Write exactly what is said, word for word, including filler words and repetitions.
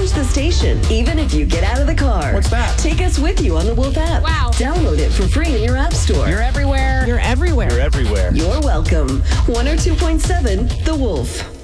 change the station, even if you get out of the car. What's that? Take us with you on the Wolf app. Wow. Download it for free in your app store. You're everywhere. You're everywhere. You're everywhere. You're welcome. one oh two point seven The Wolf.